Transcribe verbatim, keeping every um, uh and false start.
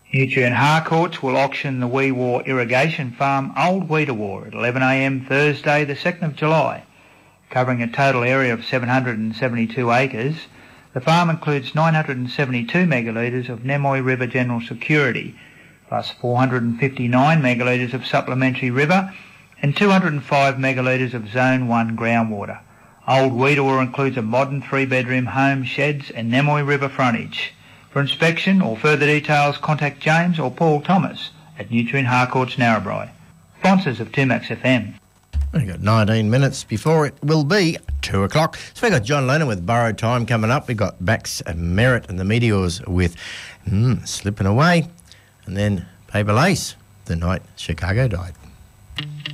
Nutrient Harcourts will auction the Wee Waa Irrigation Farm Old Weetawar at eleven a m Thursday the second of July. Covering a total area of seven hundred seventy-two acres, the farm includes nine hundred seventy-two megalitres of Nemoy River General Security, plus four hundred fifty-nine megalitres of supplementary river and two hundred five megalitres of Zone one groundwater. Old Weetawar includes a modern three-bedroom home, sheds and Nemoy River frontage. For inspection or further details, contact James or Paul Thomas at Nutrient Harcourts, Narrabri. Sponsors of two Max F M. We've got nineteen minutes before it will be two o'clock. So we've got John Lennon with Borrowed Time coming up. We've got Max Merritt and the Meteors with mm, Slipping Away. And then Paper Lace, The Night Chicago Died.